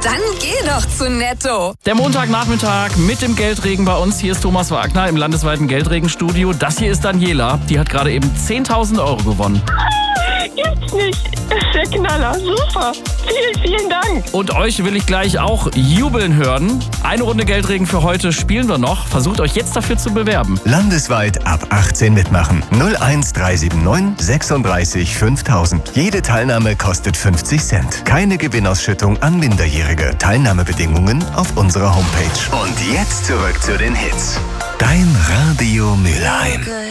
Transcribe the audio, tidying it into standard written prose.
Dann geh doch zu Netto. Der Montagnachmittag mit dem Geldregen bei uns. Hier ist Thomas Wagner im landesweiten Geldregenstudio. Das hier ist Daniela. Die hat gerade eben 10.000 Euro gewonnen. Gibt's nicht. Das ist der Knaller. Super. Vielen, vielen Dank. Und euch will ich gleich auch jubeln hören. Eine Runde Geldregen für heute spielen wir noch. Versucht euch jetzt dafür zu bewerben. Landesweit ab 18 mitmachen. 01379 36 5000. Jede Teilnahme kostet 50 Cent. Keine Gewinnausschüttung an Minderjährige. Teilnahmebedingungen auf unserer Homepage. Und jetzt zurück zu den Hits. Dein Radio Mülheim.